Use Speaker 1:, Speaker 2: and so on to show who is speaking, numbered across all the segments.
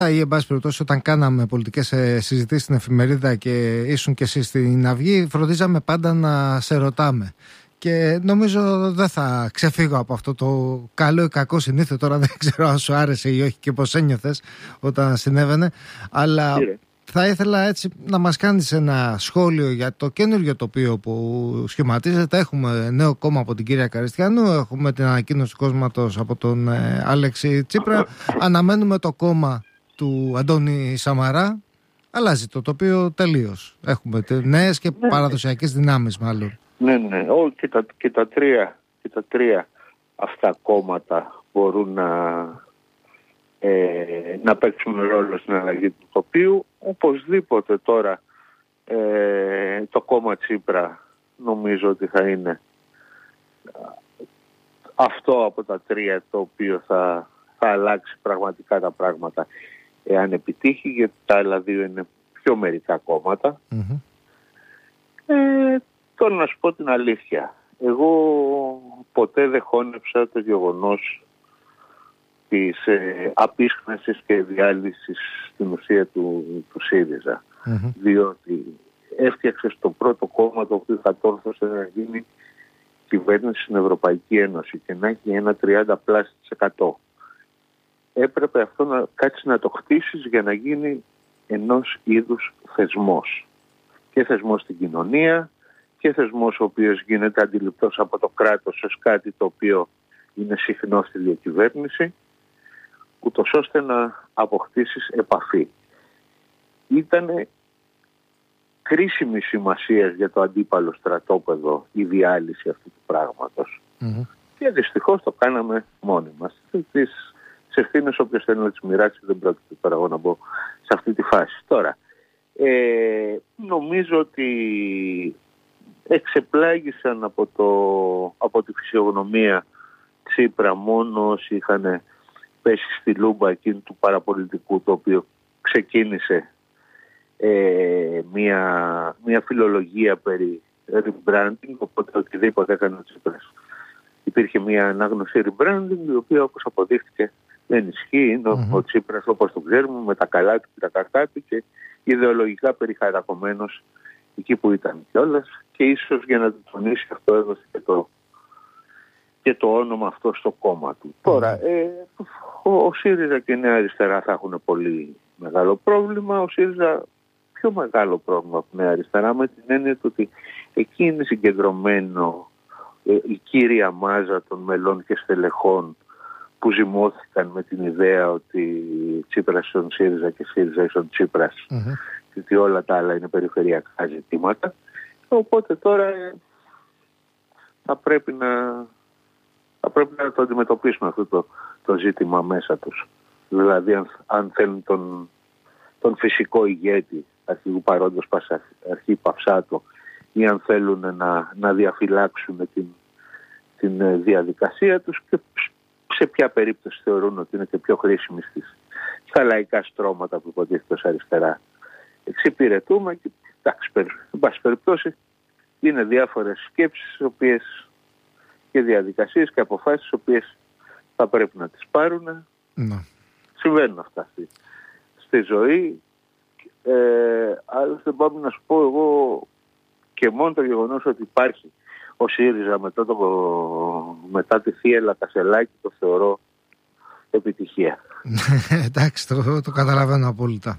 Speaker 1: Ή εν πάση περιπτώσει, όταν κάναμε πολιτικές συζητήσεις στην εφημερίδα και ήσουν και εσείς στην Αυγή, φροντίζαμε πάντα να σε ρωτάμε. Και νομίζω δεν θα ξεφύγω από αυτό το καλό ή κακό συνήθειο. Τώρα δεν ξέρω αν σου άρεσε ή όχι και πώς ένιωθες όταν συνέβαινε. Αλλά θα ήθελα έτσι να μας κάνεις ένα σχόλιο για το καινούργιο τοπίο που σχηματίζεται. Έχουμε νέο κόμμα από την κυρία Καριστιανού, έχουμε την ανακοίνωση του κόμματος από τον Αλέξη Τσίπρα. Αναμένουμε το κόμμα του Αντώνη Σαμαρά. Αλλάζει το τοπίο τελείως. Έχουμε νέες και παραδοσιακές δυνάμεις μάλλον.
Speaker 2: Ναι. Και τα τρία αυτά κόμματα μπορούν να παίξουν ρόλο στην αλλαγή του τοπίου. Οπωσδήποτε τώρα το κόμμα Τσίπρα νομίζω ότι θα είναι αυτό από τα τρία το οποίο θα αλλάξει πραγματικά τα πράγματα εάν επιτύχει, γιατί τα άλλα δύο είναι πιο μερικά κόμματα. Τώρα να σου πω την αλήθεια, εγώ ποτέ δεν χώνεψα το γεγονός της απίσχνασης και διάλυσης στην ουσία του ΣΥΡΙΖΑ, διότι έφτιαξε στο πρώτο κόμμα το οποίο κατόρθωσε να γίνει κυβέρνηση στην Ευρωπαϊκή Ένωση και να έχει ένα 30+%. Έπρεπε αυτό να κάτσει να το χτίσεις για να γίνει ενός είδους θεσμός. Και θεσμός στην κοινωνία και θεσμός ο οποίος γίνεται αντιληπτός από το κράτος ως κάτι το οποίο είναι συχνό στη διακυβέρνηση, ούτως ώστε να αποκτήσεις επαφή. Ήτανε κρίσιμη σημασία για το αντίπαλο στρατόπεδο η διάλυση αυτού του πράγματος. Και δυστυχώς το κάναμε μόνοι μας. Τις ευθύνες όποιος θέλει να τις μοιράσει, δεν πρόκειται τώρα εγώ να μπω σε αυτή τη φάση. Τώρα, νομίζω ότι εξεπλάγησαν από τη φυσιογνωμία Τσίπρα μόνο όσοι είχαν πέσει στη λούμπα εκείνου του παραπολιτικού, το οποίο ξεκίνησε μια φιλολογία περί rebranding, οπότε οτιδήποτε έκανε ο Τσίπρας. Υπήρχε μια ανάγνωση rebranding, η οποία όπως αποδείχθηκε δεν ισχύει. Ο Τσίπρας, όπως το ξέρουμε, με τα καλά του και τα κακά του και ιδεολογικά περιχαρακωμένος εκεί που ήταν κιόλας, και ίσως για να το τονίσει αυτό έδωσε και το όνομα αυτό στο κόμμα του. Τώρα, ο ΣΥΡΙΖΑ και η Νέα Αριστερά θα έχουν πολύ μεγάλο πρόβλημα. Ο ΣΥΡΙΖΑ πιο μεγάλο πρόβλημα από τη Νέα Αριστερά, με την έννοια ότι εκεί είναι συγκεντρωμένο η κύρια μάζα των μελών και στελεχών που ζυμώθηκαν με την ιδέα ότι Τσίπρας στον ΣΥΡΙΖΑ και ΣΥΡΙΖΑ στον Τσίπρας, γιατί όλα τα άλλα είναι περιφερειακά ζητήματα. Οπότε τώρα θα πρέπει να το αντιμετωπίσουμε αυτό το ζήτημα μέσα τους. Δηλαδή αν θέλουν τον φυσικό ηγέτη αρχηγού παρόντος αρχή Παυσάτο, ή αν θέλουν να διαφυλάξουν την διαδικασία τους, και σε ποια περίπτωση θεωρούν ότι είναι και πιο χρήσιμη στα λαϊκά στρώματα που υποτίθεται ως αριστερά. Εξυπηρετούμε και εντάξει, εν πάση περιπτώσει είναι διάφορες σκέψεις και διαδικασίες και αποφάσεις οι οποίες θα πρέπει να τις πάρουν. Συμβαίνουν αυτά στη ζωή. Άλλωστε πάμε να σου πω εγώ, και μόνο το γεγονός ότι υπάρχει ο ΣΥΡΙΖΑ μετά τη θύελα Κασελάκη το θεωρώ επιτυχία.
Speaker 1: Εντάξει, το καταλαβαίνω απόλυτα.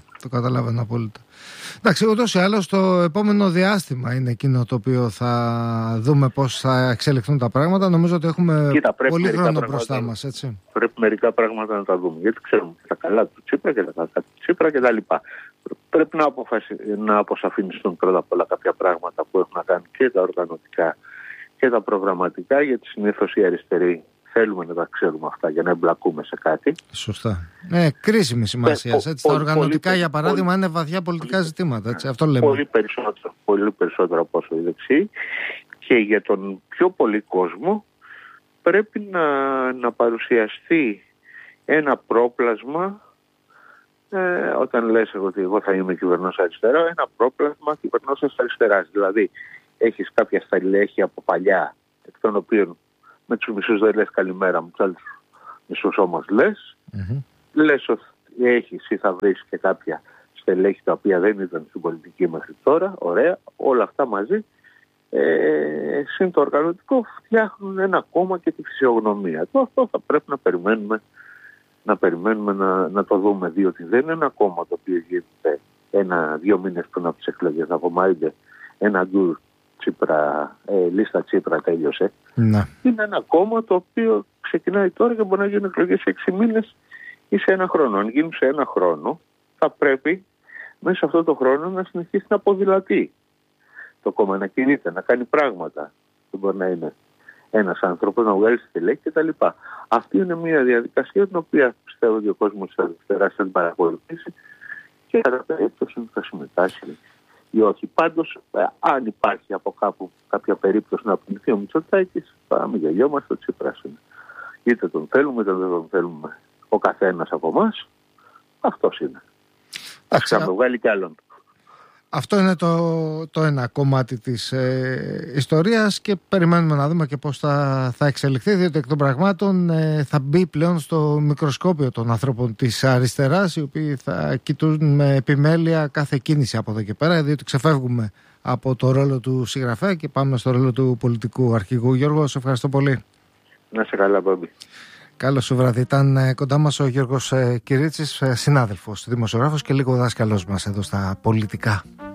Speaker 1: Εντάξει, ούτως ή άλλως το επόμενο διάστημα είναι εκείνο το οποίο θα δούμε πώς θα εξελιχθούν τα πράγματα. Νομίζω ότι έχουμε πολύ χρόνο μπροστά μας, έτσι.
Speaker 2: Πρέπει μερικά πράγματα να τα δούμε, γιατί ξέρουμε τα καλά του Τσίπρα και τα κακά του Τσίπρα και τα λοιπά. Πρέπει να αποσαφινιστούν πρώτα απ' όλα κάποια πράγματα που έχουν να κάνουν και τα οργανωτικά και τα προγραμματικά, γιατί συνήθως οι αριστεροί θέλουμε να τα ξέρουμε αυτά για να εμπλακούμε σε κάτι.
Speaker 1: Σωστά. Κρίσιμη σημασία. Τα οργανωτικά, για παράδειγμα, είναι βαθιά πολιτικά ζητήματα. Έτσι, αυτό λέμε.
Speaker 2: Πολύ περισσότερο από όσο οι δεξιοί. Και για τον πιο πολύ κόσμο πρέπει να παρουσιαστεί ένα πρόπλασμα, όταν λες ότι εγώ θα είμαι κυβερνός αριστερά, ένα πρόπλασμα κυβερνός αριστεράς. Δηλαδή, έχεις κάποια στελέχη από παλιά, εκ των οποίων με τους μισούς δεν λες καλημέρα, με τους άλλους μισούς όμως λες. Λες ότι έχεις ή θα βρεις και κάποια στελέχη τα οποία δεν ήταν στην πολιτική μέχρι τώρα, ωραία, όλα αυτά μαζί, συν το οργανωτικό φτιάχνουν ένα κόμμα και τη φυσιογνωμία. Αυτό θα πρέπει να περιμένουμε να το δούμε, διότι δεν είναι ένα κόμμα το οποίο γίνεται 1-2 μήνες πριν από τις εκλογές, να κομμάτια ένα γκουρ Τσίπρα, λίστα Τσίπρα τέλειωσε.
Speaker 1: Ναι.
Speaker 2: Είναι ένα κόμμα το οποίο ξεκινάει τώρα και μπορεί να γίνουν εκλογές σε 6 μήνες ή σε 1 χρόνο. Αν γίνουν σε 1 χρόνο, θα πρέπει μέσα σε αυτό το χρόνο να συνεχίσει να ποδηλατεί το κόμμα, να κινείται, να κάνει πράγματα. Δεν μπορεί να είναι ένας άνθρωπος να βγάλει στελέχη κτλ. Αυτή είναι μια διαδικασία την οποία πιστεύω ότι ο κόσμος της αριστεράς θα την παρακολουθήσει και κατά περίπτωση θα συμμετάσχει ή όχι. Πάντως, αν υπάρχει από κάπου κάποια περίπτωση να απολυθεί ο Μητσοτάκης, θα μην γελιόμαστε, ο Τσίπρας είναι. Είτε τον θέλουμε, είτε δεν τον θέλουμε ο καθένας από εμάς, αυτός είναι. Ας ξαναβγάλει κι άλλον.
Speaker 1: Αυτό είναι το ένα κομμάτι της ιστορίας και περιμένουμε να δούμε και πώς θα εξελιχθεί, διότι εκ των πραγμάτων θα μπει πλέον στο μικροσκόπιο των ανθρώπων της αριστεράς, οι οποίοι θα κοιτούν με επιμέλεια κάθε κίνηση από εδώ και πέρα, διότι ξεφεύγουμε από το ρόλο του συγγραφέα και πάμε στο ρόλο του πολιτικού αρχηγού. Γιώργο, σε ευχαριστώ πολύ.
Speaker 2: Να είσαι καλά, Μπόμπη.
Speaker 1: Καλώς σου βράδυ. Ήταν κοντά μας ο Γιώργος Κυρίτσης, συνάδελφος, δημοσιογράφος και λίγο δάσκαλος μας εδώ στα πολιτικά.